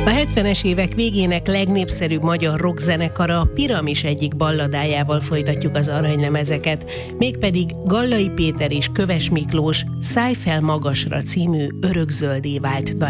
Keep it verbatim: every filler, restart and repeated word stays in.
A hetvenes évek végének legnépszerűbb magyar rockzenekara, a Piramis egyik balladájával folytatjuk az aranylemezeket, mégpedig Gallai Péter és Köves Miklós Szállj fel magasra című örökzöldé vált